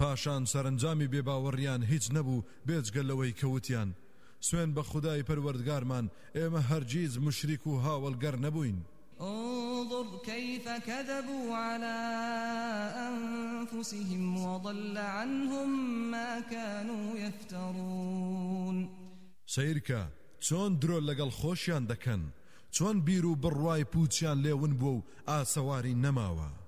پاشان سەرنجامی بێباوەڕیان هیچ نەبوو بێجگە لەوەی کەوتیان سوێن بە خودای پەروەردگارمان ئێمە هەرگیز مشریک و هاوڵگەر نەبووین. انظر كيف كذبوا على أنفسهم وضل عنهم ما كانوا يفترون. سيركا چۆن درۆ لەگەڵ خۆشیان دەکەن چۆن بیر و بڕوای پوچیان لێون بوو و ئاسەواری نەماوە.